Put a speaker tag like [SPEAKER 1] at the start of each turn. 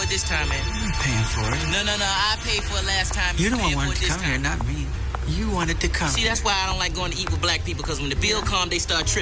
[SPEAKER 1] it this time, man.
[SPEAKER 2] I'm paying for it.
[SPEAKER 1] No. I paid for it last time.
[SPEAKER 2] You're the one
[SPEAKER 1] paying for
[SPEAKER 2] wanted
[SPEAKER 1] it
[SPEAKER 2] to
[SPEAKER 1] this
[SPEAKER 2] come
[SPEAKER 1] time.
[SPEAKER 2] here, not me. You wanted to come.
[SPEAKER 1] See, that's why I don't like going to eat with black people, because when the bill come, they start tripping.